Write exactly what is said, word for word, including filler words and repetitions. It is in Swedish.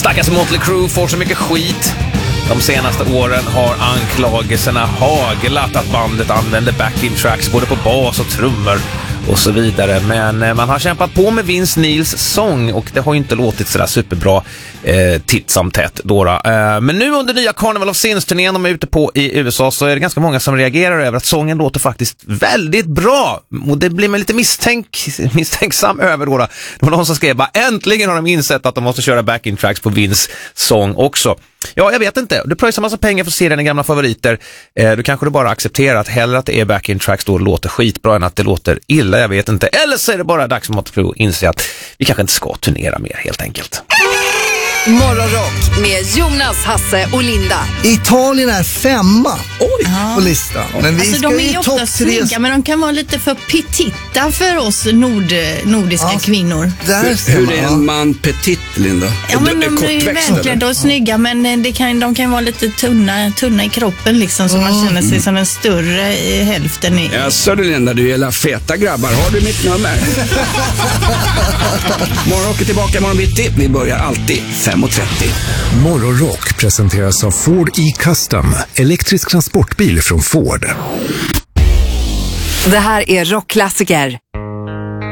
Stackars Motley Crue får så mycket skit. De senaste åren har anklagelserna haglat att bandet använder backing tracks både på bas och trummor och så vidare. Men man har kämpat på med Vince Neils sång och det har ju inte låtit sådär superbra eh, titt som tätt då. Eh, men nu under nya Carnival of Sins-turnén de är ute på i U S A så är det ganska många som reagerar över att sången låter faktiskt väldigt bra. Och det blir man lite misstänk, misstänksam över då. Det var någon som skrev bara äntligen har de insett att de måste köra backing tracks på Vince sång också. Ja, jag vet inte. Du pröjsar massa pengar för att se dina gamla favoriter. Eh, du kanske du bara accepterar att hellre att det är backing tracks då låter skitbra än att det låter illa, jag vet inte. Eller så är det bara dags för Motley Crue att inse att vi kanske inte ska turnera mer helt enkelt. Morgonrock med Jonas, Hasse och Linda. Italien är femma Oj. på listan. Men vi alltså, ska de är i ju ofta topp tre. snygga, men de kan vara lite för petita för oss nord, nordiska Ja, kvinnor. Där Hur är en man petit, Linda? Ja, men de är ju kortväxt, välklädda och snygga, men det kan, de kan vara lite tunna, tunna i kroppen liksom, så Mm. man känner sig som den större i hälften. I, Ja, så du Linda, du gillar feta grabbar. Har du mitt nummer? Morgonrock är tillbaka imorgon bitti. Vi börjar alltid fem och trettio. Morgonrock presenteras av Ford E-Custom, elektrisk transportbil från Ford. Det här är rockklassiker